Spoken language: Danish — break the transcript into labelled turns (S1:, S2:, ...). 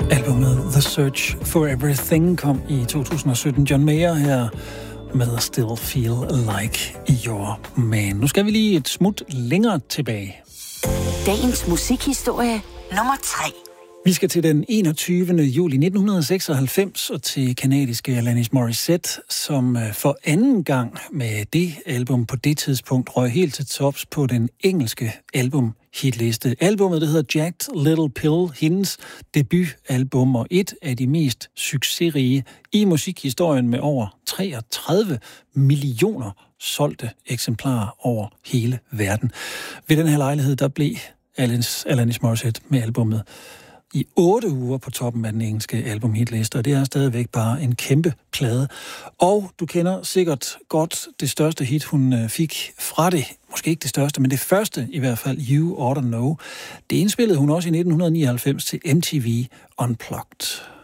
S1: Albumet The Search for Everything kom i 2017. John Mayer her med Still Feel Like Your Man. Nu skal vi lige et smut længere tilbage.
S2: Dagens musikhistorie nummer 3.
S1: Vi skal til den 21. juli 1996 og til kanadiske Alanis Morissette, som for anden gang med det album på det tidspunkt røg helt til tops på den engelske album-hitliste. Albummet, det hedder Jagged Little Pill, hendes debutalbum og et af de mest succesrige i musikhistorien med over 33 millioner solgte eksemplarer over hele verden. Ved den her lejlighed, der blev Alanis Morissette med albummet i 8 uger på toppen af den engelske albumhitliste, og det er stadigvæk bare en kæmpe plade. Og du kender sikkert godt det største hit, hun fik fra det. Måske ikke det største, men det første i hvert fald, You Oughta Know. Det indspillede hun også i 1999 til MTV Unplugged.